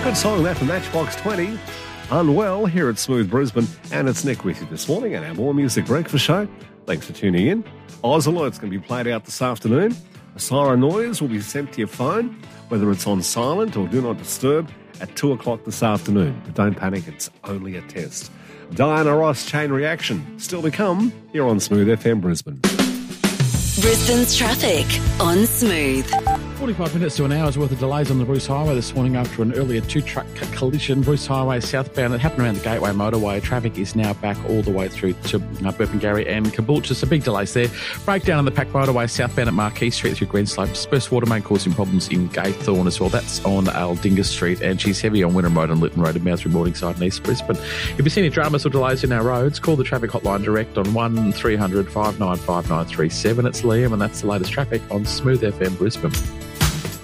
Good song that from Matchbox 20. Unwell here at Smooth Brisbane. And it's Nick with you this morning at our More Music Breakfast Show. Thanks for tuning in. Oz Alert's going to be played out this afternoon. A siren noise will be sent to your phone, whether it's on silent or do not disturb, at 2 o'clock this afternoon. But don't panic, it's only a test. Diana Ross Chain Reaction still to come here on Smooth FM Brisbane. Brisbane's traffic on Smooth. 45 minutes to an hour's worth of delays on the Bruce Highway this morning after an earlier two-truck collision. Bruce Highway southbound. It happened around the Gateway motorway. Traffic is now back all the way through to Burpengary and Caboolture. So big delays there. Breakdown on the Pack motorway southbound at Marquee Street through Greenslopes. Express water main causing problems in Gaythorne as well. That's on Aldinga Street, and she's heavy on Wynnum Road and Lytton Road and Mount through Morningside and East Brisbane. If you see any dramas or delays in our roads, call the traffic hotline direct on 1300 595 937. It's Liam, and that's the latest traffic on Smooth FM Brisbane.